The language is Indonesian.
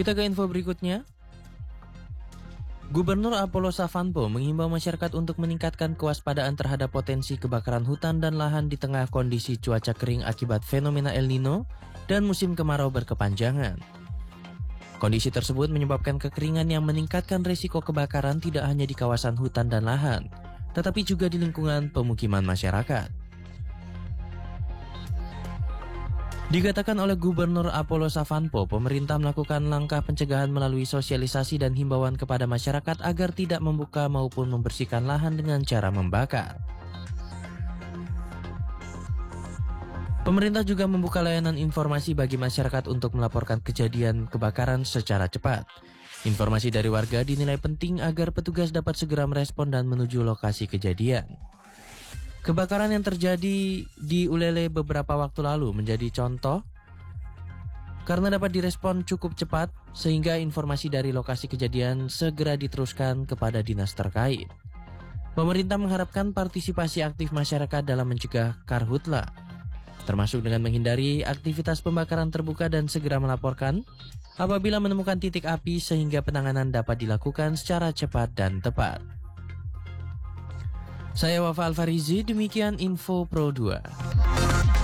Kita ke info berikutnya. Gubernur Apollo Savanpo mengimbau masyarakat untuk meningkatkan kewaspadaan terhadap potensi kebakaran hutan dan lahan di tengah kondisi cuaca kering akibat fenomena El Nino dan musim kemarau berkepanjangan. Kondisi tersebut menyebabkan kekeringan yang meningkatkan risiko kebakaran tidak hanya di kawasan hutan dan lahan, tetapi juga di lingkungan pemukiman masyarakat. Dikatakan oleh Gubernur Apollo Savanpo, pemerintah melakukan langkah pencegahan melalui sosialisasi dan himbauan kepada masyarakat agar tidak membuka maupun membersihkan lahan dengan cara membakar. Pemerintah juga membuka layanan informasi bagi masyarakat untuk melaporkan kejadian kebakaran secara cepat. Informasi dari warga dinilai penting agar petugas dapat segera merespon dan menuju lokasi kejadian. Kebakaran yang terjadi di Ulele beberapa waktu lalu menjadi contoh karena dapat direspon cukup cepat sehingga informasi dari lokasi kejadian segera diteruskan kepada dinas terkait. Pemerintah mengharapkan partisipasi aktif masyarakat dalam mencegah karhutla, termasuk dengan menghindari aktivitas pembakaran terbuka dan segera melaporkan apabila menemukan titik api sehingga penanganan dapat dilakukan secara cepat dan tepat. Saya Wafa Alfarizi, demikian Info Pro 2.